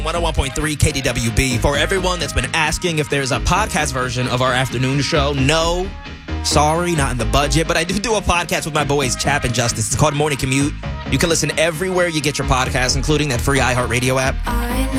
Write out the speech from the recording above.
101.3 KDWB. For everyone that's been asking if there's a podcast version of our afternoon show, no. Sorry, not in the budget, but I do a podcast with my boys, Chap and Justice. It's called Morning Commute. You can listen everywhere you get your podcasts, including that free iHeartRadio app.